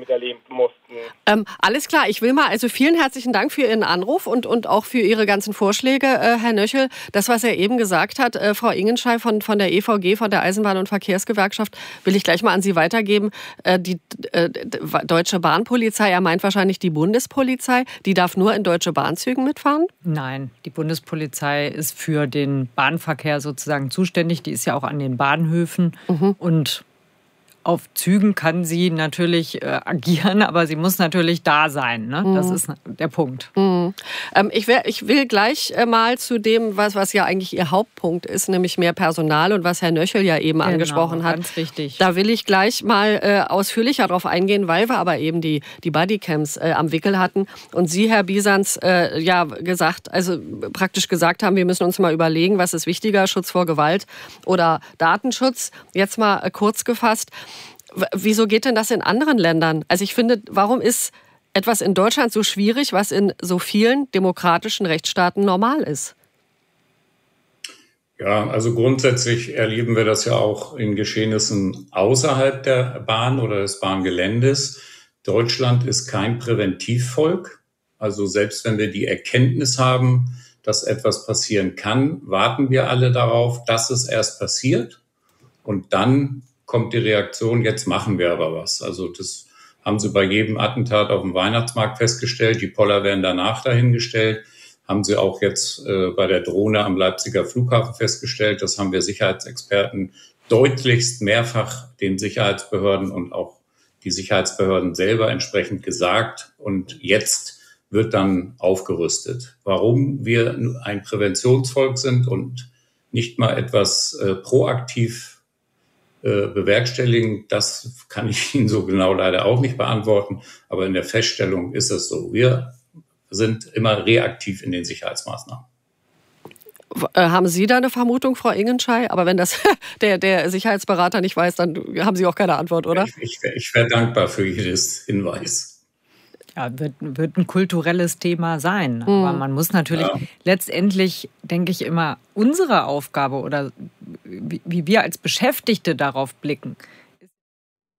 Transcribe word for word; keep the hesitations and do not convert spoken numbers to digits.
miterleben mussten. Ähm, alles klar, ich will mal, also vielen herzlichen Dank für Ihren Anruf und, und auch für Ihre ganzen Vorschläge, äh, Herr Nöchel. Das, was er eben gesagt hat, äh, Frau Ingenschei von, von der E V G, von der Eisenbahn- und Verkehrsgewerkschaft, will ich gleich mal an Sie weitergeben. Äh, die äh, Deutsche Bahnpolizei, er meint wahrscheinlich die Bundespolizei, die darf nur in deutsche Bahnzügen mitfahren? Nein, die Bundespolizei ist für den Bahnverkehr sozusagen zuständig. Die ist ja auch an den Bahnhöfen mhm. und auf Zügen kann sie natürlich äh, agieren, aber sie muss natürlich da sein. Ne? Mhm. Das ist der Punkt. Mhm. Ähm, ich, wär, ich will gleich äh, mal zu dem, was, was ja eigentlich Ihr Hauptpunkt ist, nämlich mehr Personal und was Herr Nöchel ja eben genau, angesprochen hat. Ganz richtig. Da will ich gleich mal äh, ausführlicher drauf eingehen, weil wir aber eben die, die Bodycams äh, am Wickel hatten und Sie, Herr Bisanz, äh, ja gesagt, also praktisch gesagt haben, wir müssen uns mal überlegen, was ist wichtiger, Schutz vor Gewalt oder Datenschutz. Jetzt mal äh, kurz gefasst. Wieso geht denn das in anderen Ländern? Also ich finde, warum ist etwas in Deutschland so schwierig, was in so vielen demokratischen Rechtsstaaten normal ist? Ja, also grundsätzlich erleben wir das ja auch in Geschehnissen außerhalb der Bahn oder des Bahngeländes. Deutschland ist kein Präventivvolk. Also selbst wenn wir die Erkenntnis haben, dass etwas passieren kann, warten wir alle darauf, dass es erst passiert. Und dann kommt die Reaktion, jetzt machen wir aber was. Also das haben sie bei jedem Attentat auf dem Weihnachtsmarkt festgestellt. Die Poller werden danach dahingestellt. Haben sie auch jetzt äh, bei der Drohne am Leipziger Flughafen festgestellt. Das haben wir Sicherheitsexperten deutlichst mehrfach den Sicherheitsbehörden und auch die Sicherheitsbehörden selber entsprechend gesagt. Und jetzt wird dann aufgerüstet. Warum wir ein Präventionsvolk sind und nicht mal etwas äh, proaktiv bewerkstelligen, das kann ich Ihnen so genau leider auch nicht beantworten. Aber in der Feststellung ist es so. Wir sind immer reaktiv in den Sicherheitsmaßnahmen. Haben Sie da eine Vermutung, Frau Ingenschei? Aber wenn das der, der Sicherheitsberater nicht weiß, dann haben Sie auch keine Antwort, oder? Ich, ich, ich wäre dankbar für jedes Hinweis. Ja, wird, wird ein kulturelles Thema sein. Mhm. Aber man muss natürlich ja. letztendlich, denke ich immer, unsere Aufgabe oder wie, wie wir als Beschäftigte darauf blicken,